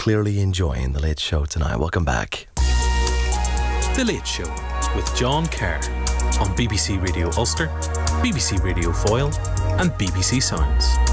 clearly enjoying The Late Show tonight. Welcome back. The Late Show with John Kerr on BBC Radio Ulster, BBC Radio Foyle and BBC Sounds.